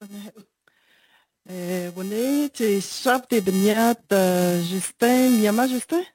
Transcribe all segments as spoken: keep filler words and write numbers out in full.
Eh, Bună, ce șapte biniat, Justin, mi-ama Justin?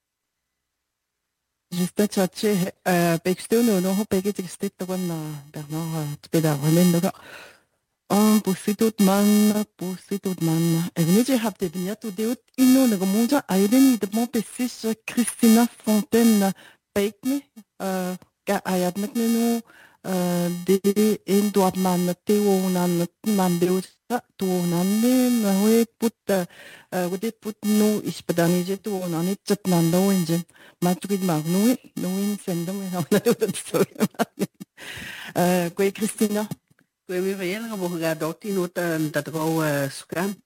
Justin, ceea ce, pe exterior, nu, nu, pe ce este tot în Bernard, pe da, rămân de un pusit tot man, pusit tot man. E vine ce șapte biniat, tu de ut, inu, ne gămunja, ai de ni de mon pe sis, Christina Fontaine, pe me, ca ayat me nu, de in doat man, te o nan, man de ut, tu nan ne, na we put, we put no ispadani je tu nan it chat nan do injen. Matugid mag no no in sendom na na do so. Eh, kwe Christina. Kwe mi vayel nga buhaga doti no ta tatro sukam.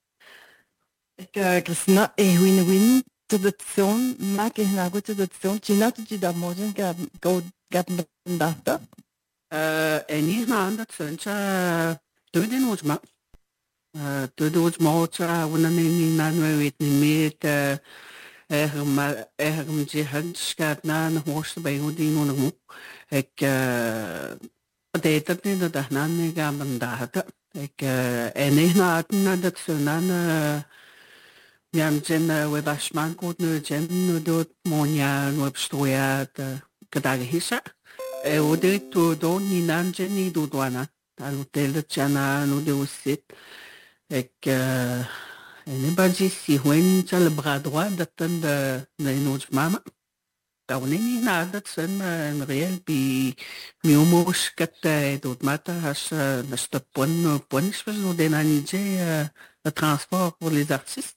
Ik Christina e win win tradition, mag ik na goed tradition. China tu ji da mojen gab go gab ndata. Eh, en hier na andat suncha tu den ujma. Eh, tu den ujma cha wana ni ni na no wet ni met eh ma eh je handskat na na horst bij hoe die no mo. Ik eh det dat ni da na ni gab ndata. Ik en hier na andat sunana Miam jen we bashman goed nu jen nu doet monia nu op stoya de kadag hisa. E o de tu do ni nan jen ni do doana. Al hotel de chana nu de usit. Ek en ba ji si huen cha le bras droit datan de de nos mama. Da un ni na dat sen en real bi mi umos kat dot mata has na stopon pon spes no de nani je le transport pour les artistes.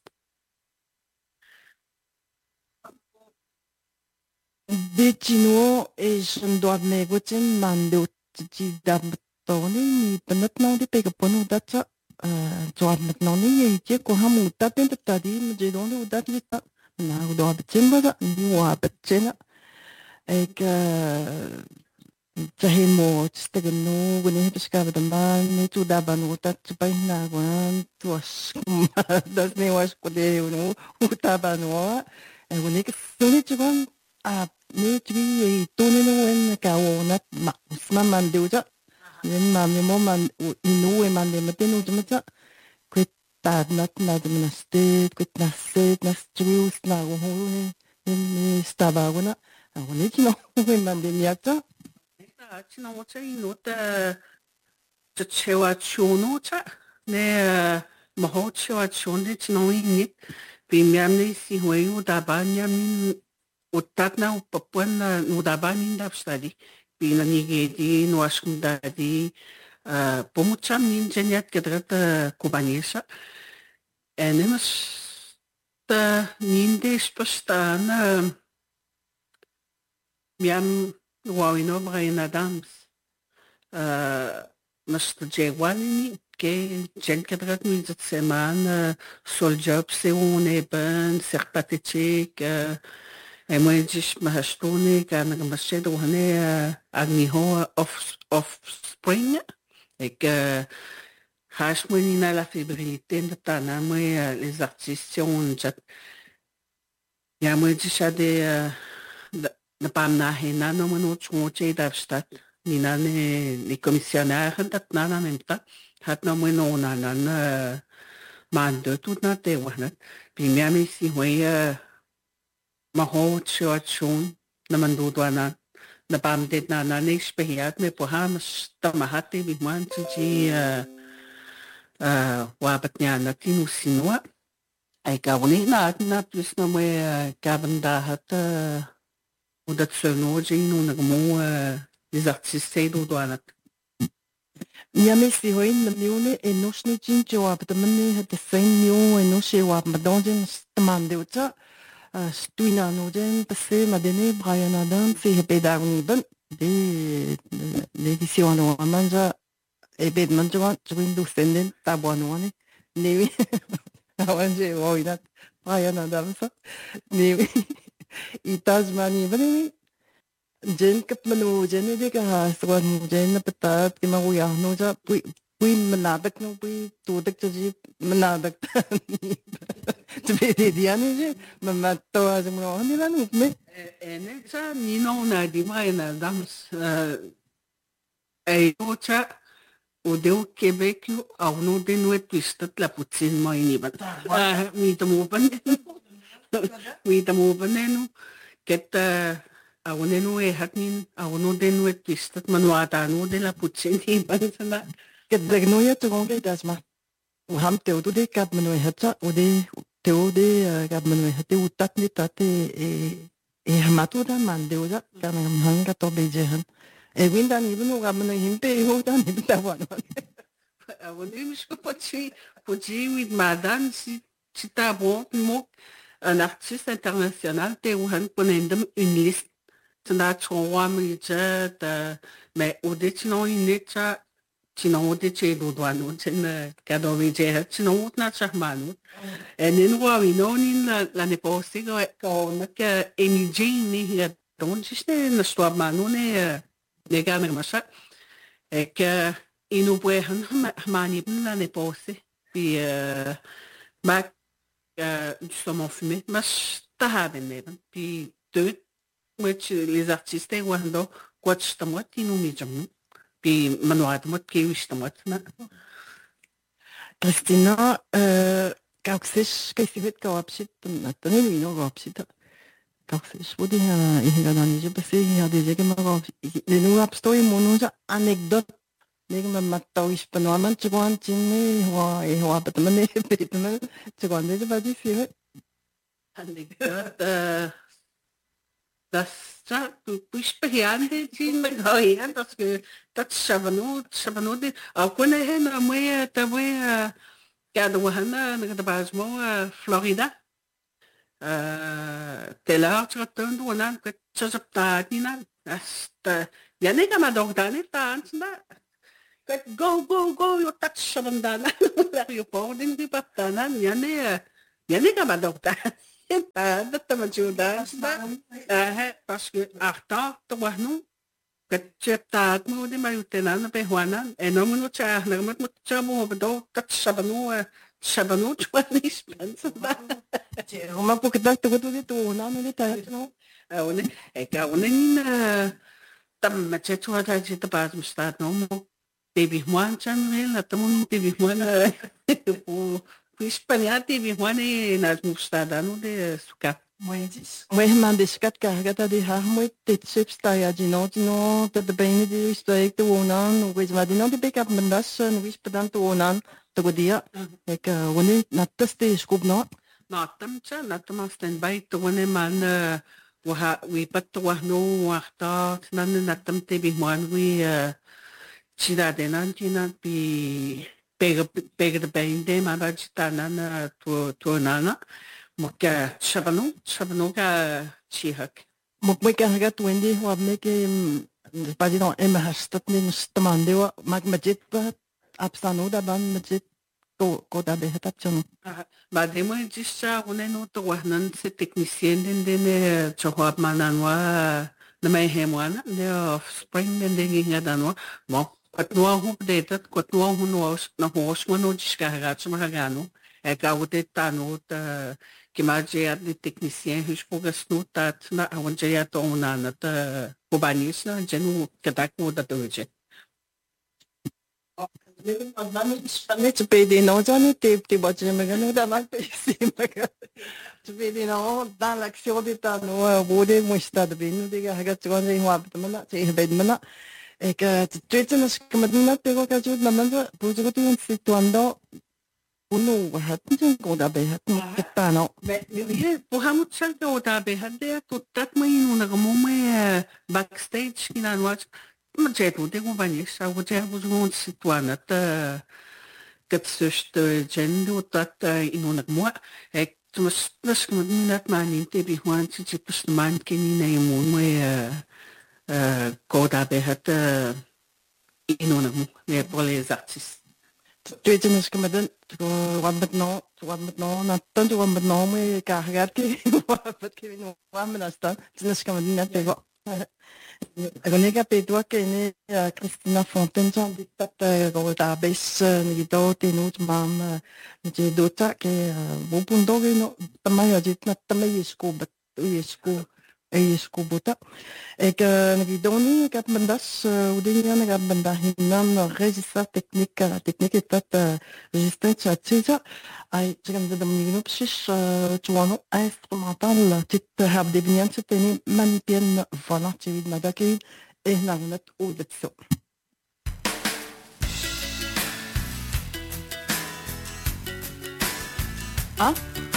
De chino e shun doat me go chen man de ji da toni ni penat no de pe ponu da cha doat met no ni ye je ko ham uta pen ta di me je don uta ni ta na do ba chen ba ni wa ba chen ek cha he mo ste ge no go ne pe ska ba ba ni tu da ba no ta chu pa na go tu as das ne was ko de no uta ba no e go ne ke so ni chu a ni tri e tone no en ka o na ma ma man de uja nen ma mi mo man no e man de mate no de mata kwet ta na na de na ste kwet na se na strius na go ho ni sta ba go na a go ni no e man de miata ta chino mo chai no ta cha chewa chuno cha ne mo ho chewa chunde chino ni bi miam ni si hoi u da ba nyam utat na upapuan na nudabanin da stadi pina nigedi no ascundadi pomucham ninjanyat kedrat kubanesa enemas ta ninde spastana miam wawino brain adams nasta jewalini ke jen kedrat minzat semana sol job se une ben serpatetik e mo dis mahastoni ka nagmasedo hane agni ho of of spring ek has mo ni na la fébrilité de tana mo les artistes on chat ya mo dis ade na pam na hena no mo no chmoche da stat ni na ne ni commissionnaire dat na na memta hat no mo no na na man de tout na te wana bi mi ami si hoya maho chua chun na manduduana na pamdet na na next behiat me poham sta mahati bi man chi wa batnya na tinu sinwa ai ka woni na na plus na me ka banda hat udat sono je no na mo les artistes do doana ja me si hoin na miune e no sni chin joa but mani hat the same mio e no she wa madonjen stamande uta stuina no den passe ma dene Brian Adam fi he pedagni ben de l'édition no manja e bed manja twin du senden tabuano ne ne awanje oinat Brian Adam sa ne i Tasmani ben jen kap manu jen de ka swan jen na patat ki ma ya no ja pui pui manadak no pui tu dak ji manadak tu be de diane je ma to az mo ni la no me ene sa ni no na di mai na dams e ocha Odeu Québec, au nom de nous twisted la poutine mo iniban. Ah, mi tamo panenu. Mi tamo panenu. Ket au nenu e hatin au nom de nous twisted manuata no de la poutine iban sana. Ket de no ya tu gonge dasma. U ham te o de kap mano e hatsa o de te o de kap mano e hate u tat ni tate e e hamatu da man de o da kana hanga to bejehan. E winda ni bunu kap mano himpe e ho da ni ta wan. Au nenu misko pochi pochi with madan si si ta bon mo un artiste international te u han ponendem une liste. Tana chongwa mi cha ta me o de chino ine cha chino o de che do do no chen ka do vi che chino o na cha manu e nen wa vi no nin la la ne posti go ko na ka eni jin ni ya don ci ste na sto manu ne ne ga na masha e ka inu pue han mani la ne posti pi ma justement fumé mas ta haben neben pi deux which les artistes wando quat stamot inu mi jam pi manuat mot ke stamot na Kristina, kauksish kaisivet kaapsit na tani ni no kaapsit. Kauksish budi ha ihinga nani je basi ha de je ke ma kaapsit. Le nu apstoi monu ja anekdot. Nek ma mattau ispanoaman chiguan chinni wa e wa patmane petmane chiguan de badi sive. anekdot das ja du bist behiande chin me hoyan das ke dat shavanu shavanu de akone hen mo ta mo Cada hana na basmo Florida. Telar tratando wana que chapta tina hasta ya nega ma dogdane tansna. Que go go go yo tak shabandana. Yo podin di patana ya ne ya nega ma dogdane. Ta da ma juda. Eh parce que arta to wahnu que chapta mo de ma yutena na pehuana e no mo cha na mo chamo do tak shabanu shabanu chwani spensa. Uma pouco da tu tu tu na no de ta no. One e ka one na tam ma che chua ta che ta pas msta no mo baby mwan chan me la tam baby mwan po Hispania baby mwan e na msta da no de suka. Moi man de skat ka gata de ha moi te chips ta ya dino dino te de bene de sto ek te wonan no wes ma dino de pick up mandas no wis pedan te wonan te godia ek woni na teste skup no. Na tam cha na tam stand by to one man wa we pat wa no wa ta nan na tam te bi man we chida de nan china bi pega pega de bem de ma ba chita nan to to nana mo ka shabano shabano ka chihak Mo moi ka ga twendi wa me ke pas dit em hastat ni stamande wa mag majet pa apsano da ban majet ko ko da be hatap chano. Ma de mo jisha one no to wa nan se technicien den den chohab manan wa na mai hemwana ne spring den den ginga danwa mo at no hu de tat ko no hu no na hos mo no jisha ga tsma ga no e ka u de tano ta que mais é de technicien respogas no tat na onde é to na na ta kubanisa jenu kada ko da doje. Ne tu pe de no jani te te bache me ga no da ma pe si me ga. Tu pe de no dans l'action de ta no wo de mo sta de binu de ga ga tu ne ho ab mana te be mana e ka tu te na skama na te go ka ju na manzo bu ju ko tu si tu ando uno wa hat ni ko da be hat ni ta no. Me me po hamut sal ko da be hat de tu tat mai no na mo me backstage kina no ma je tu de kubanisa wo je bu ju situana ta que se gendo tat in una mo e tu mas nas como nat manin te bi huan ci ci pus man ke ni nei mo mo ko da be hat in una mo ne pour les artistes. Tu es na skama den ko wambat no wambat no na tan tu wambat no me ka ga ke wambat ke no wambat sta na skama den na te go. Agonega pe tua ke ne Christina Fontaine jan di tat go da bes ni do te no mam je do ta ke bo pundo ke no tamai ajit na tamai isko bat isko e skubota e ka nagidoni ka bandas udinya na banda hinan registra teknika teknika tat resistance tisa ai chigan da minu psis tuano instrumental tit hab de binyan teni manipien volontivid madaki e nanat udetso ah